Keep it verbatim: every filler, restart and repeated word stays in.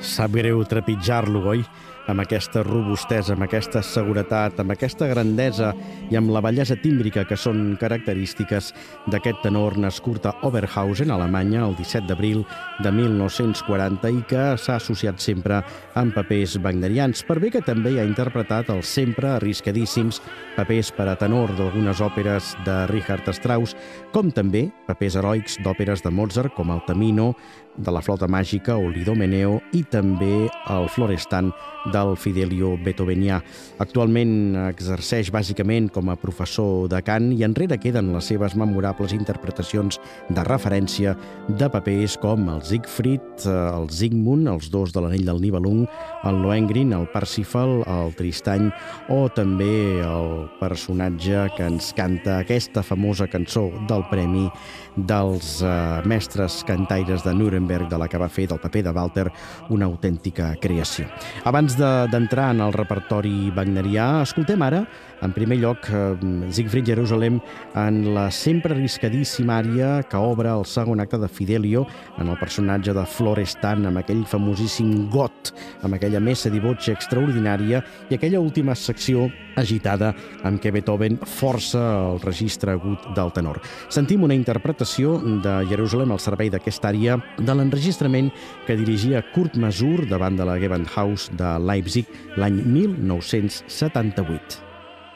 Sap greu trepitjar-lo, oi? Amb aquesta robustesa, amb aquesta seguretat, amb aquesta grandesa i amb la bellesa tímbrica que són característiques d'aquest tenor nascut a Oberhausen, a Alemanya, el disset d'abril de mil nou-cents quaranta i que s'ha associat sempre amb papers wagnerians, per bé que també ha interpretat els sempre arriscadíssims papers per a tenor d'algunes òperes de Richard Strauss, com també papers heroics d'òperes de Mozart, com el Tamino, de la Flauta Màgica o l'Idomeneo i també el Florestan del Fidelio beethovenià. Actualment exerceix bàsicament com a professor de cant i enrere queden les seves memorables interpretacions de referència de papers com el Siegfried, el Siegmund, els dos de l'Anell del Nibelung, el Lohengrin, el Parsifal, el Tristany o també el personatge que ens canta aquesta famosa cançó del Premi dels eh, mestres cantaires de Nuremberg, de la que va fer del paper de Walter una autèntica creació. Abans d'entrar en el repertori wagnerià, escoltem ara, en primer lloc, Siegfried Jerusalem en la sempre arriscadíssima ària que obre el segon acte de Fidelio, en el personatge de Florestan, amb aquell famosíssim got, amb aquella messa di voce extraordinària i aquella última secció agitada amb què Beethoven força el registre agut del tenor. Sentim una interpretació de Jerusalem al servei d'aquesta ària de l'enregistrament que dirigia Kurt Masur davant de la Gewandhaus de Leipzig l'any mil nou-cents setanta-vuit.